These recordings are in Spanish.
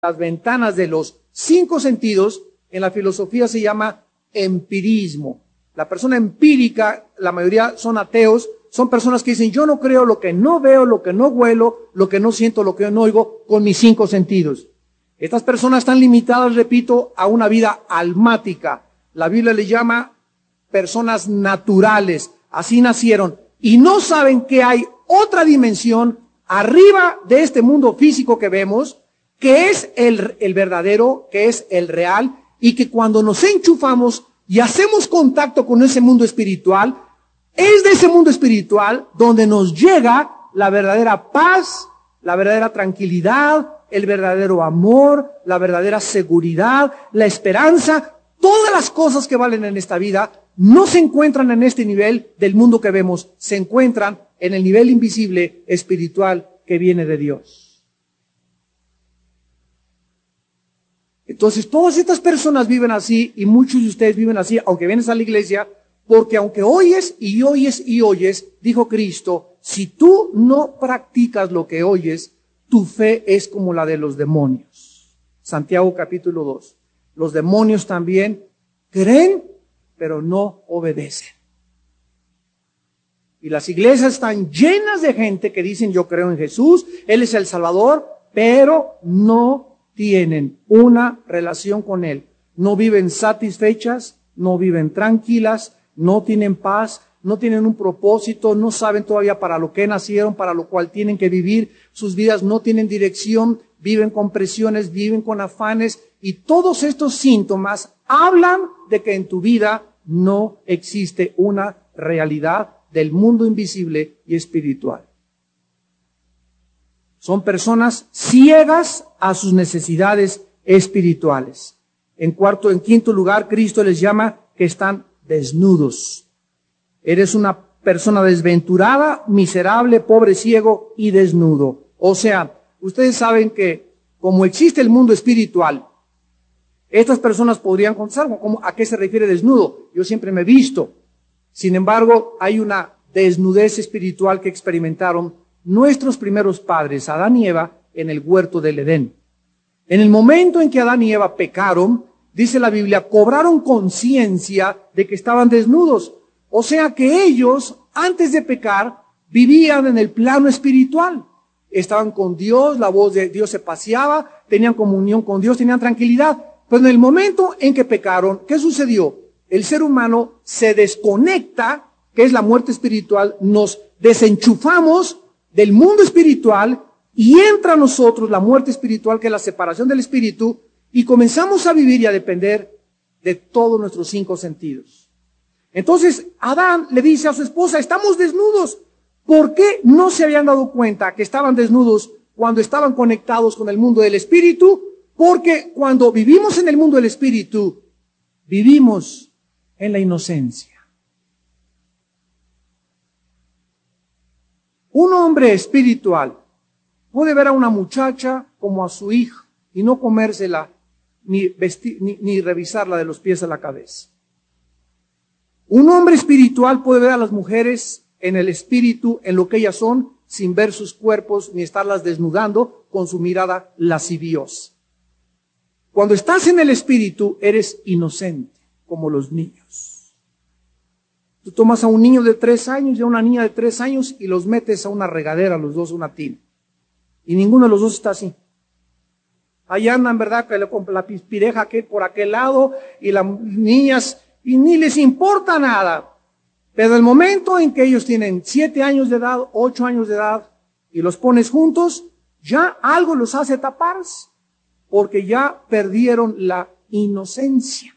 las ventanas de los 5 sentidos, en la filosofía se llama empirismo. La persona empírica, la mayoría son ateos, son personas que dicen, yo no creo lo que no veo, lo que no huelo, lo que no siento, lo que no oigo con mis 5 sentidos. Estas personas están limitadas, repito, a una vida almática. La Biblia le llama personas naturales, así nacieron, y no saben que hay otra dimensión arriba de este mundo físico que vemos, que es el verdadero, que es el real, y que cuando nos enchufamos y hacemos contacto con ese mundo espiritual, es de ese mundo espiritual donde nos llega la verdadera paz, la verdadera tranquilidad, el verdadero amor, la verdadera seguridad, la esperanza. Todas las cosas que valen en esta vida no se encuentran en este nivel del mundo que vemos, se encuentran en el nivel invisible espiritual que viene de Dios. Entonces, todas estas personas viven así, y muchos de ustedes viven así, aunque vienes a la iglesia, porque aunque oyes y oyes y oyes, dijo Cristo, si tú no practicas lo que oyes, tu fe es como la de los demonios. Santiago capítulo 2. Los demonios también creen, pero no obedecen. Y las iglesias están llenas de gente que dicen, yo creo en Jesús, Él es el Salvador, pero no tienen una relación con Él. No viven satisfechas, no viven tranquilas, no tienen paz, no tienen un propósito, no saben todavía para lo que nacieron, para lo cual tienen que vivir. Sus vidas no tienen dirección, viven con presiones, viven con afanes, y todos estos síntomas hablan de que en tu vida no existe una realidad del mundo invisible y espiritual. Son personas ciegas a sus necesidades espirituales. En quinto lugar, Cristo les llama que están desnudos. Eres una persona desventurada, miserable, pobre, ciego y desnudo. O sea, ustedes saben que como existe el mundo espiritual, estas personas podrían contestar, ¿a qué se refiere desnudo? Yo siempre me he visto. Sin embargo, hay una desnudez espiritual que experimentaron nuestros primeros padres, Adán y Eva, en el huerto del Edén. En el momento en que Adán y Eva pecaron, dice la Biblia, cobraron conciencia de que estaban desnudos. O sea que ellos, antes de pecar, vivían en el plano espiritual. Estaban con Dios, la voz de Dios se paseaba, tenían comunión con Dios, tenían tranquilidad. Pero en el momento en que pecaron, ¿qué sucedió? El ser humano se desconecta, que es la muerte espiritual, nos desenchufamos del mundo espiritual y entra a nosotros la muerte espiritual, que es la separación del espíritu, y comenzamos a vivir y a depender de todos nuestros 5 sentidos. Entonces, Adán le dice a su esposa, estamos desnudos. ¿Por qué no se habían dado cuenta que estaban desnudos cuando estaban conectados con el mundo del espíritu? Porque cuando vivimos en el mundo del espíritu, vivimos en la inocencia. Un hombre espiritual puede ver a una muchacha como a su hija y no comérsela ni revisarla de los pies a la cabeza. Un hombre espiritual puede ver a las mujeres en el espíritu, en lo que ellas son, sin ver sus cuerpos ni estarlas desnudando con su mirada lasciviosa. Cuando estás en el espíritu, eres inocente, como los niños. Tú tomas a un niño de 3 años y a una niña de 3 años y los metes a una regadera, los dos a una tina. Y ninguno de los dos está así. Ahí andan, ¿verdad? Con la pispireja que por aquel lado y las niñas, y ni les importa nada. Pero el momento en que ellos tienen 7 años de edad, 8 años de edad, y los pones juntos, ya algo los hace taparse, porque ya perdieron la inocencia.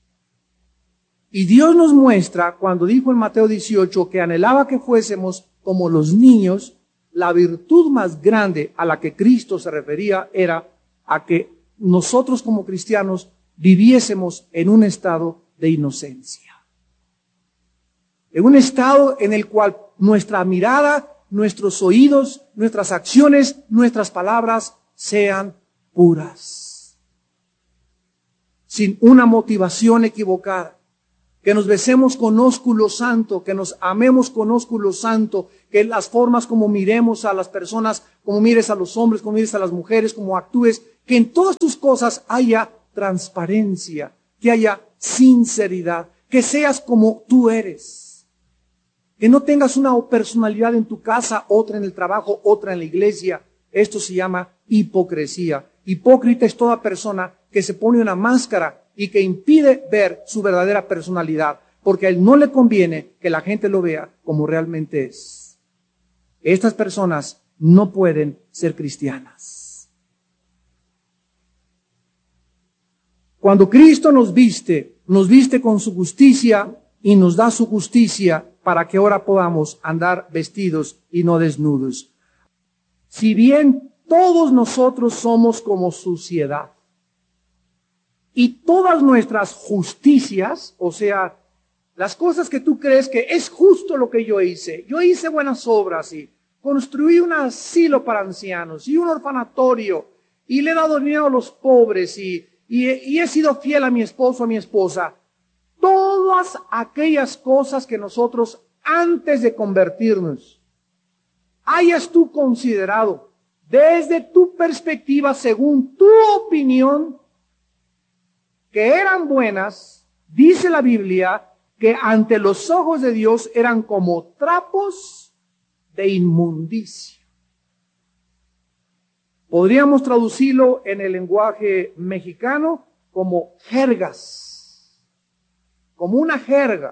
Y Dios nos muestra, cuando dijo en Mateo 18 que anhelaba que fuésemos como los niños, la virtud más grande a la que Cristo se refería era a que nosotros como cristianos viviésemos en un estado de inocencia. En un estado en el cual nuestra mirada, nuestros oídos, nuestras acciones, nuestras palabras sean puras. Sin una motivación equivocada. que nos besemos con ósculo santo, que nos amemos con ósculo santo, que las formas como miremos a las personas, como mires a los hombres, como mires a las mujeres, como actúes, que en todas tus cosas haya transparencia, que haya sinceridad, que seas como tú eres. Que no tengas una personalidad en tu casa, otra en el trabajo, otra en la iglesia. Esto se llama hipocresía. Hipócrita es toda persona que se pone una máscara y que impide ver su verdadera personalidad, porque a él no le conviene que la gente lo vea como realmente es. Estas personas no pueden ser cristianas. Cuando Cristo nos viste con su justicia y nos da su justicia para que ahora podamos andar vestidos y no desnudos. Si bien todos nosotros somos como suciedad, y todas nuestras justicias, o sea, las cosas que tú crees que es justo lo que yo hice buenas obras y construí un asilo para ancianos y un orfanatorio y le he dado dinero a los pobres y he sido fiel a mi esposo, a mi esposa. Todas aquellas cosas que nosotros antes de convertirnos hayas tú considerado desde tu perspectiva, según tu opinión, que eran buenas, dice la Biblia, que ante los ojos de Dios eran como trapos de inmundicia. Podríamos traducirlo en el lenguaje mexicano como jergas, como una jerga.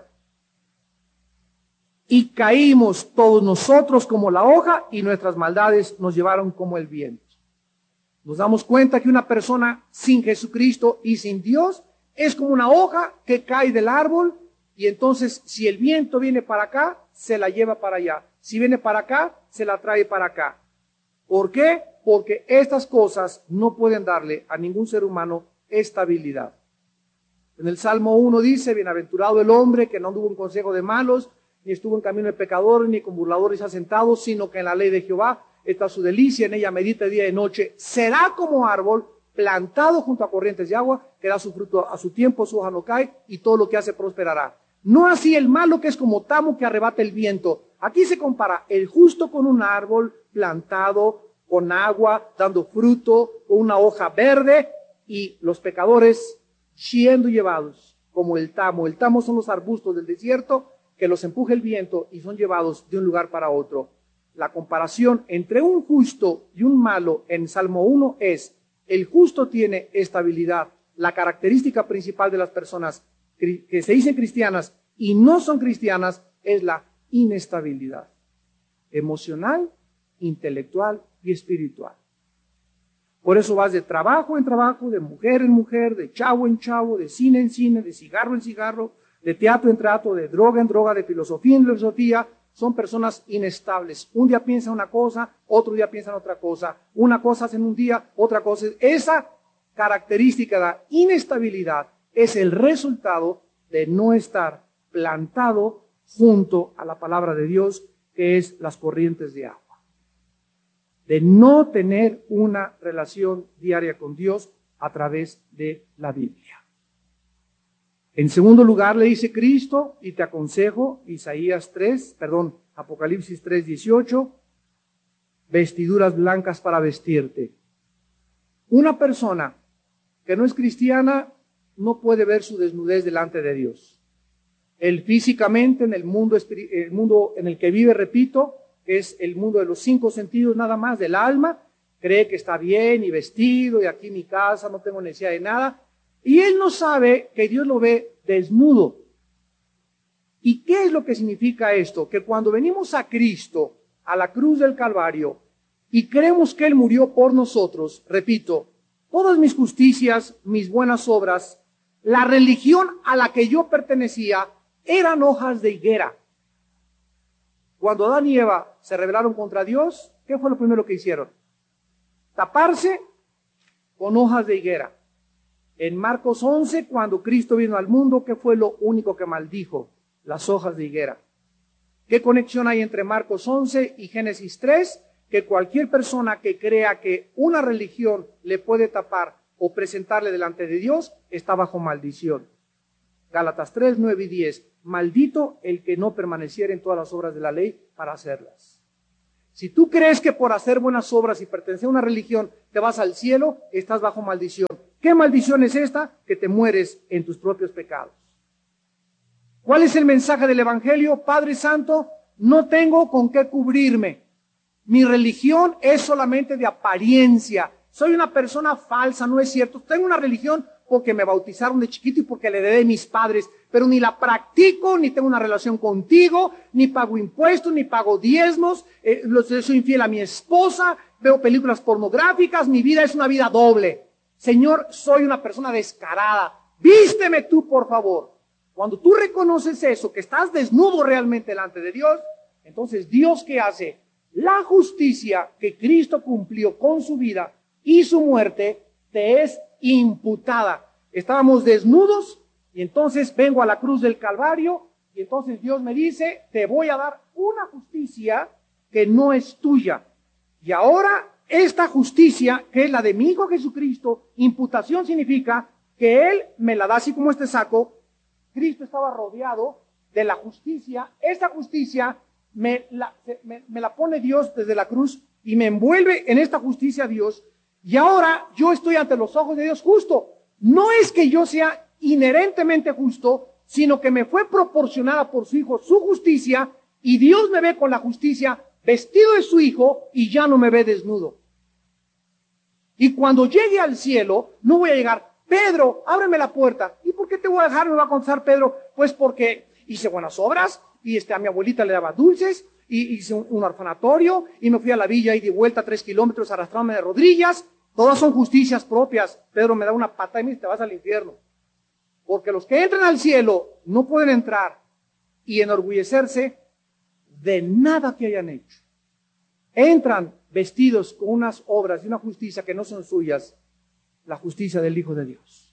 Y caímos todos nosotros como la hoja y nuestras maldades nos llevaron como el viento. Nos damos cuenta que una persona sin Jesucristo y sin Dios es como una hoja que cae del árbol y entonces si el viento viene para acá, se la lleva para allá. Si viene para acá, se la trae para acá. ¿Por qué? Porque estas cosas no pueden darle a ningún ser humano estabilidad. En el Salmo 1 dice, bienaventurado el hombre que no anduvo en consejo de malos, ni estuvo en camino de pecadores, ni con burladores asentados, sino que en la ley de Jehová está su delicia, en ella medita día y noche. Será como árbol plantado junto a corrientes de agua, que da su fruto a su tiempo, su hoja no cae, y todo lo que hace prosperará. No así el malo, que es como tamo que arrebata el viento. Aquí se compara el justo con un árbol plantado con agua, dando fruto, con una hoja verde, y los pecadores siendo llevados como el tamo. El tamo son los arbustos del desierto que los empuja el viento y son llevados de un lugar para otro. La comparación entre un justo y un malo en Salmo 1 es, el justo tiene estabilidad. La característica principal de las personas que se dicen cristianas y no son cristianas es la inestabilidad emocional, intelectual y espiritual. Por eso vas de trabajo en trabajo, de mujer en mujer, de chavo en chavo, de cine en cine, de cigarro en cigarro, de teatro en teatro, de droga en droga, de filosofía en filosofía. Son personas inestables. Un día piensan una cosa, otro día piensan otra cosa. Una cosa hacen un día, otra cosa. Esa característica de inestabilidad es el resultado de no estar plantado junto a la palabra de Dios, que es las corrientes de agua. De no tener una relación diaria con Dios a través de la Biblia. En segundo lugar le dice Cristo, y te aconsejo, Apocalipsis 3:18, vestiduras blancas para vestirte. Una persona que no es cristiana no puede ver su desnudez delante de Dios. Él físicamente en el mundo en el que vive, repito, que es el mundo de los 5 sentidos nada más, del alma, cree que está bien y vestido y aquí en mi casa no tengo necesidad de nada. Y él no sabe que Dios lo ve desnudo. ¿Y qué es lo que significa esto? Que cuando venimos a Cristo, a la cruz del Calvario, y creemos que Él murió por nosotros, repito, todas mis justicias, mis buenas obras, la religión a la que yo pertenecía, eran hojas de higuera. Cuando Adán y Eva se rebelaron contra Dios, ¿qué fue lo primero que hicieron? Taparse con hojas de higuera. En Marcos 11, cuando Cristo vino al mundo, ¿qué fue lo único que maldijo? Las hojas de higuera. ¿Qué conexión hay entre Marcos 11 y Génesis 3? Que cualquier persona que crea que una religión le puede tapar o presentarle delante de Dios, está bajo maldición. Gálatas 3, 9 y 10. Maldito el que no permaneciera en todas las obras de la ley para hacerlas. Si tú crees que por hacer buenas obras y pertenecer a una religión te vas al cielo, estás bajo maldición. ¿Qué maldición es esta? Que te mueres en tus propios pecados. ¿Cuál es el mensaje del Evangelio? Padre Santo, no tengo con qué cubrirme. Mi religión es solamente de apariencia. Soy una persona falsa, no es cierto. Tengo una religión porque me bautizaron de chiquito y porque le heredé de mis padres, pero ni la practico, ni tengo una relación contigo, ni pago impuestos, ni pago diezmos, soy infiel a mi esposa, veo películas pornográficas, mi vida es una vida doble. Señor, soy una persona descarada. Vísteme tú, por favor. Cuando tú reconoces eso, que estás desnudo realmente delante de Dios, entonces Dios, ¿qué hace? La justicia que Cristo cumplió con su vida y su muerte te es imputada. Estábamos desnudos y entonces vengo a la cruz del Calvario y entonces Dios me dice, te voy a dar una justicia que no es tuya. Y ahora esta justicia, que es la de mi Hijo Jesucristo, imputación significa que Él me la da así como este saco. Cristo estaba rodeado de la justicia. Esta justicia me la pone Dios desde la cruz y me envuelve en esta justicia Dios. Y ahora yo estoy ante los ojos de Dios justo. No es que yo sea inherentemente justo, sino que me fue proporcionada por su Hijo su justicia, y Dios me ve con la justicia vestido de su Hijo y ya no me ve desnudo. Y cuando llegue al cielo, no voy a llegar, Pedro, ábreme la puerta. ¿Y por qué te voy a dejar? Me va a contestar Pedro, pues porque hice buenas obras, y a mi abuelita le daba dulces, y hice un orfanatorio, y me fui a la villa y di vuelta 3 kilómetros arrastrándome de rodillas. Todas son justicias propias. Pedro me da una patada y me dice, te vas al infierno. Porque los que entran al cielo no pueden entrar y enorgullecerse de nada que hayan hecho. Entran vestidos con unas obras y una justicia que no son suyas, la justicia del Hijo de Dios.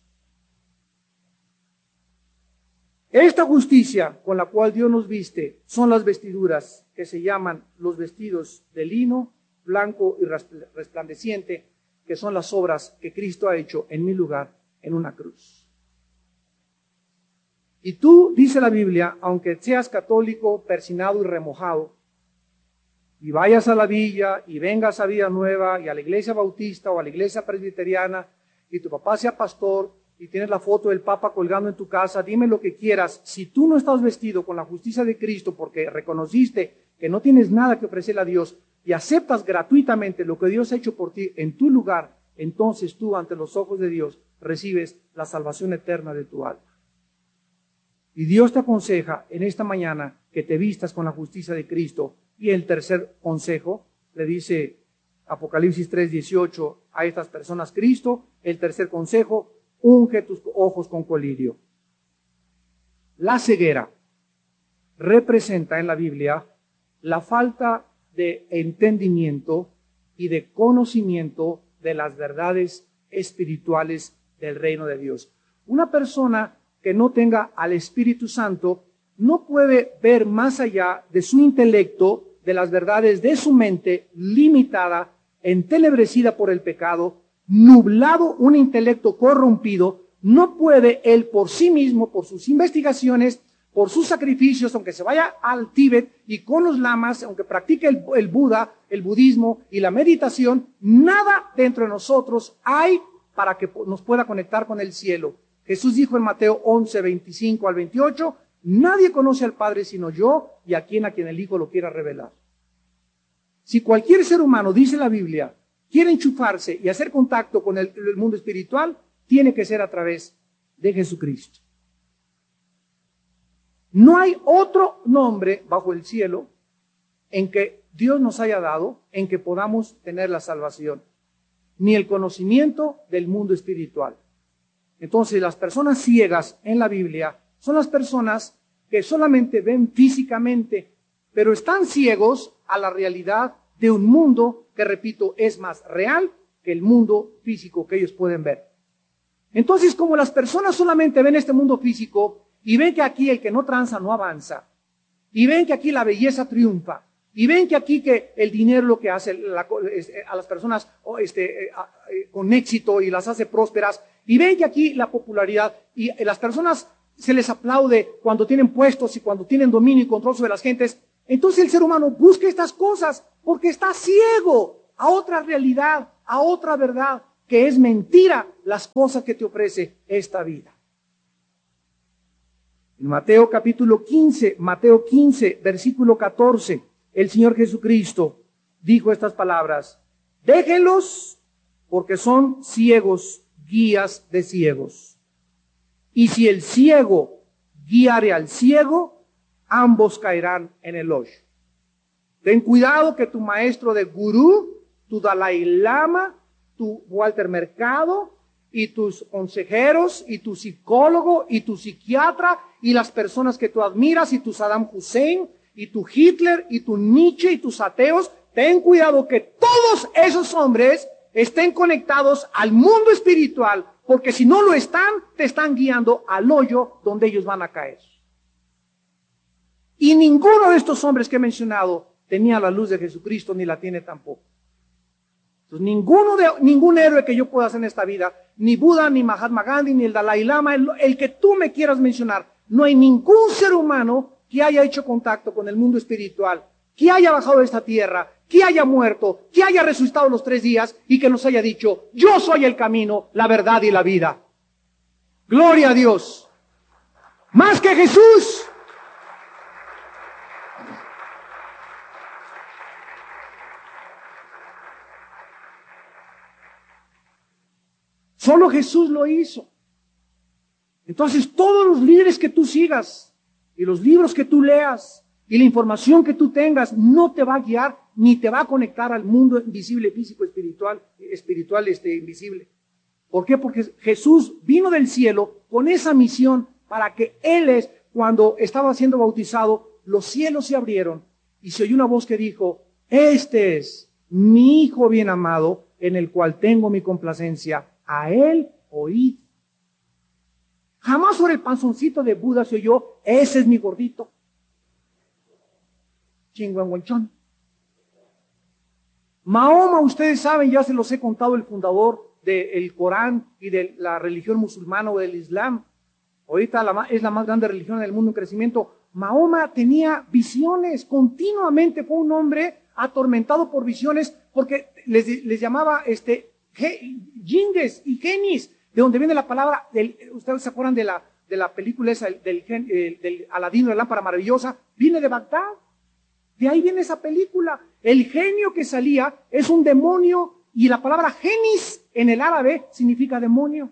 Esta justicia con la cual Dios nos viste son las vestiduras que se llaman los vestidos de lino blanco y resplandeciente, que son las obras que Cristo ha hecho en mi lugar en una cruz. Y tú, dice la Biblia, aunque seas católico, persinado y remojado, y vayas a la villa, y vengas a Vida Nueva, y a la iglesia bautista o a la iglesia presbiteriana, y tu papá sea pastor, y tienes la foto del Papa colgando en tu casa, dime lo que quieras, si tú no estás vestido con la justicia de Cristo porque reconociste que no tienes nada que ofrecerle a Dios, y aceptas gratuitamente lo que Dios ha hecho por ti en tu lugar, entonces tú ante los ojos de Dios recibes la salvación eterna de tu alma. Y Dios te aconseja en esta mañana que te vistas con la justicia de Cristo. Y el tercer consejo, le dice Apocalipsis 3:18 a estas personas Cristo, el tercer consejo, unge tus ojos con colirio. La ceguera representa en la Biblia la falta de entendimiento y de conocimiento de las verdades espirituales del reino de Dios. Una persona que no tenga al Espíritu Santo no puede ver más allá de su intelecto, de las verdades de su mente limitada, entenebrecida por el pecado, nublado, un intelecto corrompido. No puede él por sí mismo, por sus investigaciones, por sus sacrificios, aunque se vaya al Tíbet y con los lamas, aunque practique el Buda, el budismo y la meditación, nada dentro de nosotros hay para que nos pueda conectar con el cielo. Jesús dijo en Mateo 11, 25 al 28, nadie conoce al Padre sino yo y a quien el Hijo lo quiera revelar. Si cualquier ser humano, dice la Biblia, quiere enchufarse y hacer contacto con el mundo espiritual, tiene que ser a través de Jesucristo. No hay otro nombre bajo el cielo en que Dios nos haya dado en que podamos tener la salvación, ni el conocimiento del mundo espiritual. Entonces, las personas ciegas en la Biblia son las personas que solamente ven físicamente, pero están ciegos a la realidad de un mundo que, repito, es más real que el mundo físico que ellos pueden ver. Entonces, como las personas solamente ven este mundo físico y ven que aquí el que no tranza no avanza, y ven que aquí la belleza triunfa, y ven que aquí que el dinero lo que hace a las personas con éxito y las hace prósperas, y ven que aquí la popularidad y las personas se les aplaude cuando tienen puestos y cuando tienen dominio y control sobre las gentes. Entonces el ser humano busca estas cosas porque está ciego a otra realidad, a otra verdad, que es mentira las cosas que te ofrece esta vida. En Mateo 15, versículo 14, el Señor Jesucristo dijo estas palabras: déjenlos porque son ciegos, guías de ciegos. Y si el ciego guiare al ciego, ambos caerán en el hoyo. Ten cuidado que tu maestro de gurú, tu Dalai Lama, tu Walter Mercado, y tus consejeros, y tu psicólogo, y tu psiquiatra, y las personas que tú admiras, y tu Saddam Hussein, y tu Hitler, y tu Nietzsche, y tus ateos, ten cuidado que todos esos hombres estén conectados al mundo espiritual, porque si no lo están, te están guiando al hoyo donde ellos van a caer. Y ninguno de estos hombres que he mencionado tenía la luz de Jesucristo, ni la tiene tampoco. Entonces, ningún héroe que yo pueda hacer en esta vida, ni Buda, ni Mahatma Gandhi, ni el Dalai Lama, el que tú me quieras mencionar, no hay ningún ser humano que haya hecho contacto con el mundo espiritual, que haya bajado de esta tierra, que haya muerto, que haya resucitado los 3 días y que nos haya dicho: yo soy el camino, la verdad y la vida. Gloria a Dios. Más que Jesús. Solo Jesús lo hizo. Entonces, todos los líderes que tú sigas y los libros que tú leas y la información que tú tengas no te va a guiar ni te va a conectar al mundo invisible, físico, espiritual, invisible. ¿Por qué? Porque Jesús vino del cielo con esa misión para que cuando estaba siendo bautizado, los cielos se abrieron y se oyó una voz que dijo: este es mi Hijo bien amado, en el cual tengo mi complacencia. A él oíd. Jamás sobre el panzoncito de Buda se oyó: ese es mi gordito. Chingüengüenchón. Mahoma, ustedes saben, ya se los he contado, el fundador del Corán y de la religión musulmana o del Islam. Ahorita es la más grande religión del mundo en crecimiento. Mahoma tenía visiones continuamente, fue un hombre atormentado por visiones porque les llamaba jindes y genis, de donde viene la palabra, ustedes se acuerdan de la película esa, del Aladino, la lámpara maravillosa, viene de Bagdad, de ahí viene esa película. El genio que salía es un demonio, y la palabra genis en el árabe significa demonio.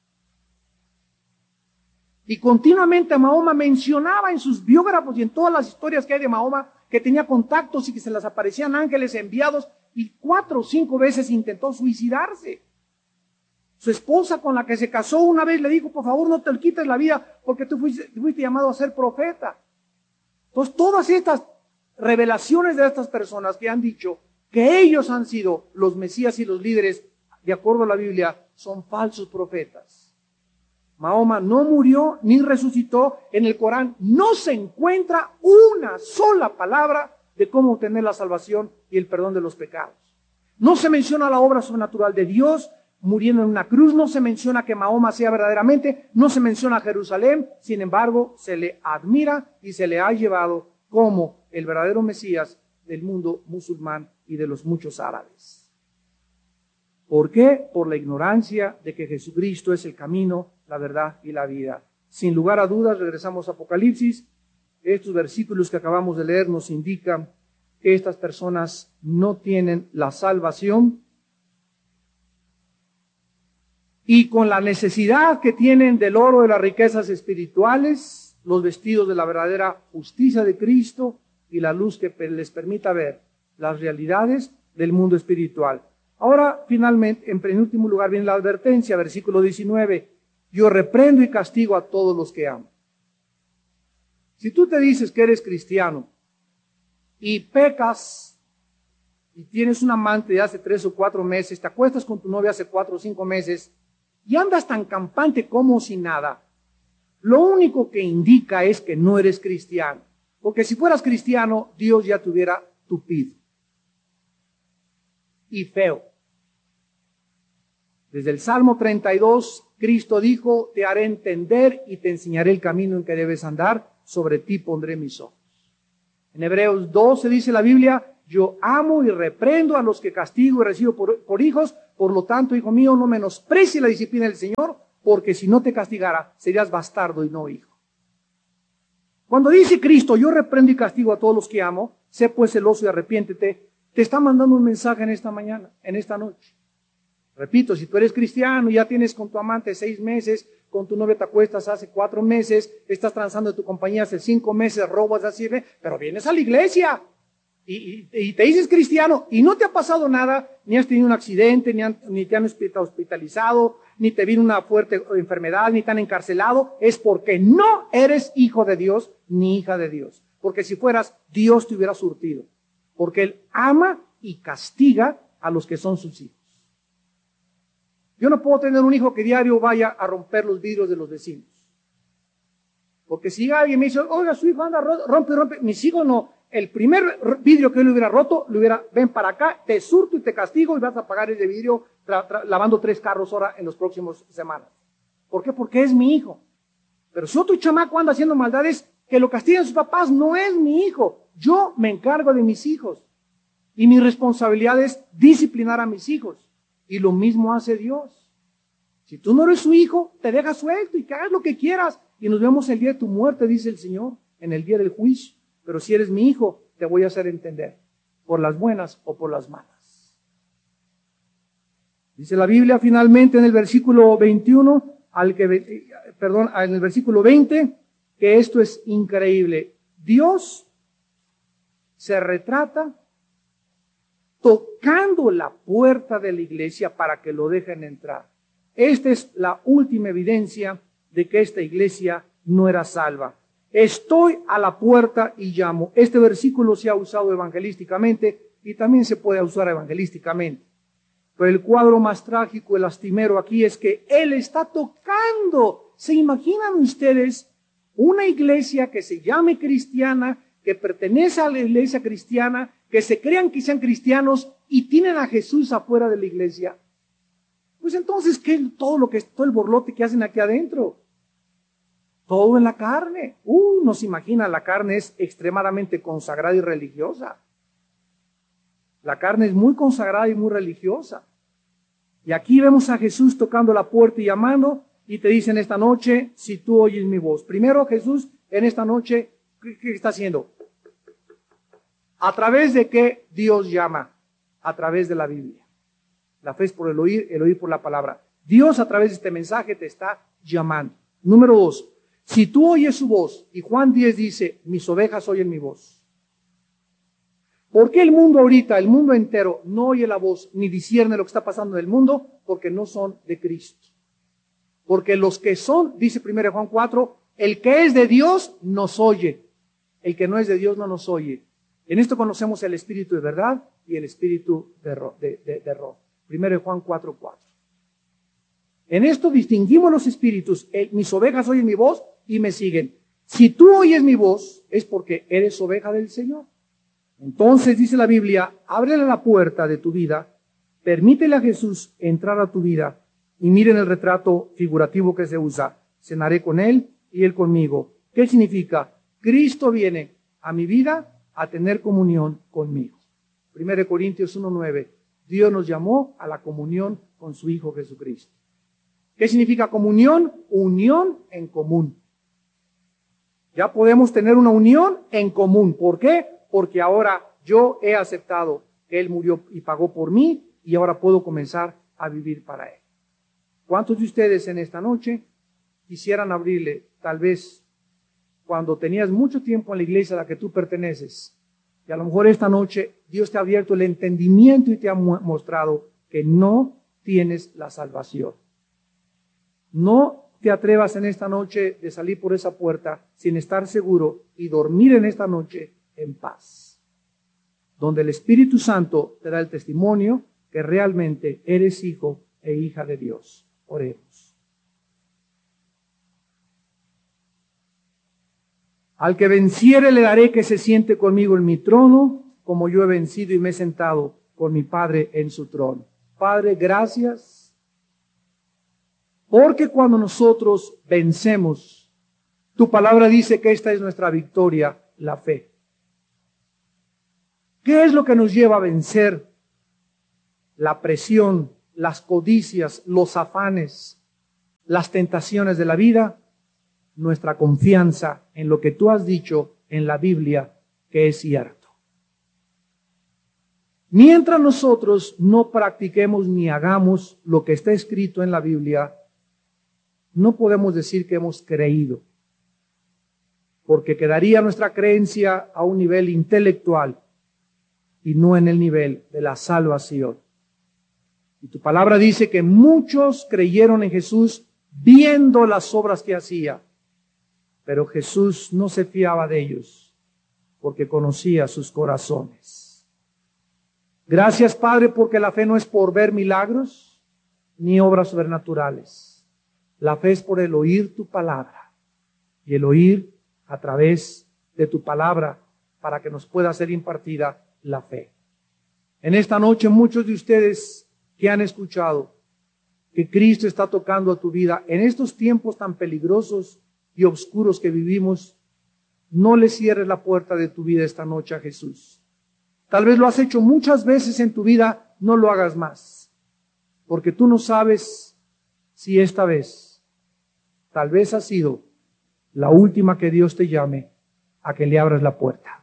Y continuamente Mahoma mencionaba en sus biógrafos y en todas las historias que hay de Mahoma que tenía contactos y que se les aparecían ángeles enviados, y 4 o 5 veces intentó suicidarse. Su esposa, con la que se casó, una vez le dijo: por favor, no te quites la vida porque tú fuiste llamado a ser profeta. Entonces, todas estas revelaciones de estas personas que han dicho que ellos han sido los Mesías y los líderes, de acuerdo a la Biblia, son falsos profetas. Mahoma no murió ni resucitó. En el Corán no se encuentra una sola palabra de cómo obtener la salvación y el perdón de los pecados. No se menciona la obra sobrenatural de Dios muriendo en una cruz, no se menciona que Mahoma sea verdaderamente, no se menciona Jerusalén. Sin embargo, se le admira y se le ha llevado como el verdadero Mesías del mundo musulmán y de los muchos árabes. ¿Por qué? Por la ignorancia de que Jesucristo es el camino, la verdad y la vida. Sin lugar a dudas, regresamos a Apocalipsis. Estos versículos que acabamos de leer nos indican que estas personas no tienen la salvación, y con la necesidad que tienen del oro, de las riquezas espirituales, los vestidos de la verdadera justicia de Cristo y la luz que les permita ver las realidades del mundo espiritual. Ahora, finalmente, en penúltimo lugar, viene la advertencia, versículo 19. Yo reprendo y castigo a todos los que amo. Si tú te dices que eres cristiano y pecas y tienes un amante de hace 3 o 4 meses, te acuestas con tu novia hace 4 o 5 meses y andas tan campante como si nada, lo único que indica es que no eres cristiano. Porque si fueras cristiano, Dios ya te hubiera tupido y feo. Desde el Salmo 32 Cristo dijo, te haré entender y te enseñaré el camino en que debes andar, sobre ti pondré mis ojos. En Hebreos 12 dice la Biblia, yo amo y reprendo a los que castigo y recibo por hijos, por lo tanto, hijo mío, no menosprecie la disciplina del Señor, porque si no te castigara, serías bastardo y no hijo. Cuando dice Cristo, yo reprendo y castigo a todos los que amo, sé pues celoso y arrepiéntete, te está mandando un mensaje en esta mañana, en esta noche. Repito, si tú eres cristiano, ya tienes con tu amante 6 meses, con tu novia te acuestas hace 4 meses, estás transando de tu compañía hace 5 meses, robas así, pero vienes a la iglesia y te dices cristiano y no te ha pasado nada, ni has tenido un accidente, ni te han hospitalizado, ni te vino una fuerte enfermedad, ni te han encarcelado, es porque no eres hijo de Dios ni hija de Dios. Porque si fueras, Dios te hubiera surtido. Porque Él ama y castiga a los que son sus hijos. Yo no puedo tener un hijo que diario vaya a romper los vidrios de los vecinos. Porque si alguien me dice, oiga, su hijo anda, rompe, mis hijos no. El primer vidrio que él hubiera roto, ven para acá, te surto y te castigo y vas a pagar ese vidrio lavando 3 carros ahora en las próximas semanas. ¿Por qué? Porque es mi hijo. Pero si otro chamaco anda haciendo maldades, que lo castiguen sus papás, no es mi hijo. Yo me encargo de mis hijos. Y mi responsabilidad es disciplinar a mis hijos. Y lo mismo hace Dios. Si tú no eres su hijo, te dejas suelto y que hagas lo que quieras. Y nos vemos el día de tu muerte, dice el Señor, en el día del juicio. Pero si eres mi hijo, te voy a hacer entender, por las buenas o por las malas. Dice la Biblia finalmente en el versículo 21, en el versículo 20, que esto es increíble. Dios se retrata tocando la puerta de la iglesia para que lo dejen entrar. Esta es la última evidencia de que esta iglesia no era salva. Estoy a la puerta y llamo. Este versículo se ha usado evangelísticamente y también se puede usar evangelísticamente. Pero el cuadro más trágico y lastimero aquí es que Él está tocando. ¿Se imaginan ustedes una iglesia que se llame cristiana, que pertenece a la iglesia cristiana, que se crean que sean cristianos y tienen a Jesús afuera de la iglesia? Pues entonces, ¿qué es todo el borlote que hacen aquí adentro? Todo en la carne. No se imagina, la carne es extremadamente consagrada y religiosa. La carne es muy consagrada y muy religiosa. Y aquí vemos a Jesús tocando la puerta y llamando, y te dicen esta noche, si tú oyes mi voz. Primero Jesús, en esta noche, ¿qué está haciendo? ¿A través de qué Dios llama? A través de la Biblia. La fe es por el oír por la palabra. Dios a través de este mensaje te está llamando. Número 2. Si tú oyes su voz, y Juan 10 dice, mis ovejas oyen mi voz. ¿Por qué el mundo ahorita, el mundo entero, no oye la voz ni discierne lo que está pasando en el mundo? Porque no son de Cristo. Porque los que son, dice 1 Juan 4, el que es de Dios nos oye. El que no es de Dios no nos oye. En esto conocemos el espíritu de verdad y el espíritu de error. 1 Juan 4:4. En esto distinguimos los espíritus. Mis ovejas oyen mi voz y me siguen. Si tú oyes mi voz, es porque eres oveja del Señor. Entonces, dice la Biblia, ábrele la puerta de tu vida, permítele a Jesús entrar a tu vida, y miren el retrato figurativo que se usa. Cenaré con Él y Él conmigo. ¿Qué significa? Cristo viene a mi vida a tener comunión conmigo. 1 Corintios 1:9. Dios nos llamó a la comunión con su Hijo Jesucristo. ¿Qué significa comunión? Unión en común. Ya podemos tener una unión en común. ¿Por qué? Porque ahora yo he aceptado que Él murió y pagó por mí y ahora puedo comenzar a vivir para Él. ¿Cuántos de ustedes en esta noche quisieran abrirle, tal vez cuando tenías mucho tiempo en la iglesia a la que tú perteneces, y a lo mejor esta noche Dios te ha abierto el entendimiento y te ha mostrado que no tienes la salvación? No te atrevas en esta noche de salir por esa puerta sin estar seguro y dormir en esta noche en paz, donde el Espíritu Santo te da el testimonio que realmente eres hijo e hija de Dios. Oremos. Al que venciere le daré que se siente conmigo en mi trono, como yo he vencido y me he sentado con mi Padre en su trono. Padre, gracias Porque cuando nosotros vencemos, tu palabra dice que esta es nuestra victoria, la fe. ¿Qué es lo que nos lleva a vencer la presión, las codicias, los afanes, las tentaciones de la vida? Nuestra confianza en lo que tú has dicho en la Biblia que es cierto. Mientras nosotros no practiquemos ni hagamos lo que está escrito en la Biblia, no podemos decir que hemos creído, porque quedaría nuestra creencia a un nivel intelectual y no en el nivel de la salvación. Y tu palabra dice que muchos creyeron en Jesús viendo las obras que hacía, pero Jesús no se fiaba de ellos porque conocía sus corazones. Gracias, Padre, porque la fe no es por ver milagros ni obras sobrenaturales. La fe es por el oír tu palabra y el oír a través de tu palabra para que nos pueda ser impartida la fe. En esta noche muchos de ustedes que han escuchado que Cristo está tocando a tu vida en estos tiempos tan peligrosos y oscuros que vivimos, no le cierres la puerta de tu vida esta noche a Jesús. Tal vez lo has hecho muchas veces en tu vida, no lo hagas más, porque tú no sabes si esta vez, tal vez ha sido la última que Dios te llame a que le abras la puerta.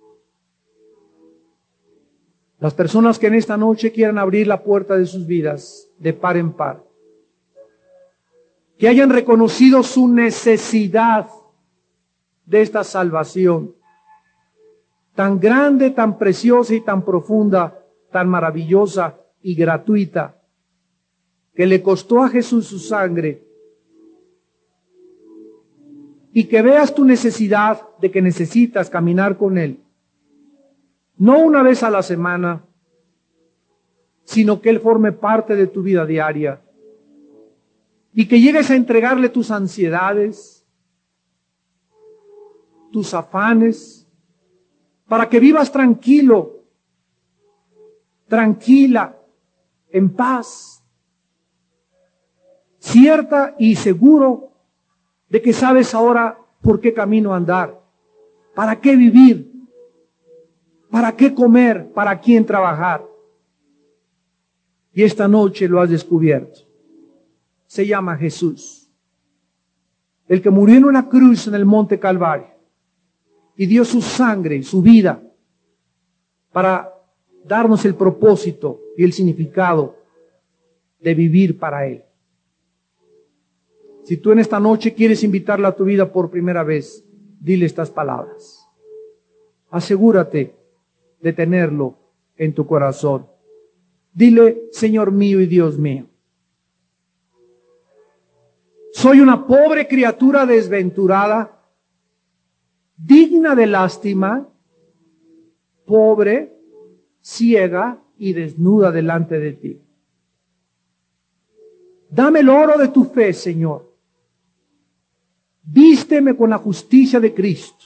Las personas que en esta noche quieran abrir la puerta de sus vidas de par en par, que hayan reconocido su necesidad de esta salvación, tan grande, tan preciosa y tan profunda, tan maravillosa y gratuita, que le costó a Jesús su sangre, y que veas tu necesidad de que necesitas caminar con Él, no una vez a la semana, sino que Él forme parte de tu vida diaria, y que llegues a entregarle tus ansiedades, tus afanes, para que vivas tranquilo, tranquila, en paz, cierta y seguro de que sabes ahora por qué camino andar, para qué vivir, para qué comer, para quién trabajar. Y esta noche lo has descubierto. Se llama Jesús, el que murió en una cruz en el monte Calvario y dio su sangre y su vida para darnos el propósito y el significado de vivir para Él. Si tú en esta noche quieres invitarle a tu vida por primera vez, dile estas palabras. Asegúrate de tenerlo en tu corazón. Dile: Señor mío y Dios mío, soy una pobre criatura desventurada, digna de lástima, pobre, ciega y desnuda delante de ti. Dame el oro de tu fe, Señor. Vísteme con la justicia de Cristo.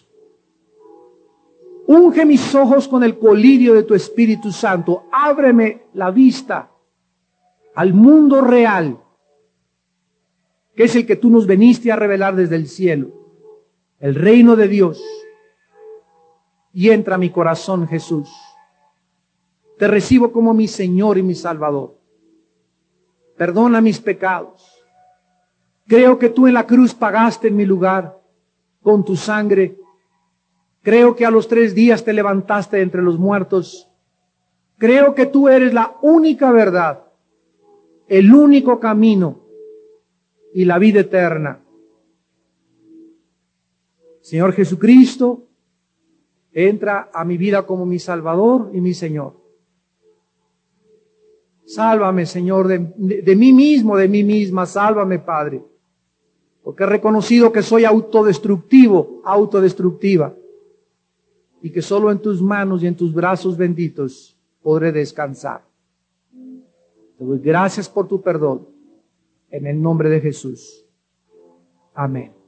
Unge mis ojos con el colirio de tu Espíritu Santo. Ábreme la vista al mundo real, que es el que tú nos veniste a revelar desde el cielo, el reino de Dios. Y entra a mi corazón, Jesús. Te recibo como mi Señor y mi Salvador. Perdona mis pecados. Creo que tú en la cruz pagaste en mi lugar con tu sangre. Creo que a los 3 días te levantaste entre los muertos. Creo que tú eres la única verdad, el único camino y la vida eterna. Señor Jesucristo, entra a mi vida como mi Salvador y mi Señor. Sálvame, Señor, de mí mismo, de mí misma. Sálvame, Padre, porque he reconocido que soy autodestructivo, autodestructiva, y que solo en tus manos y en tus brazos benditos podré descansar. Te doy gracias por tu perdón, en el nombre de Jesús. Amén.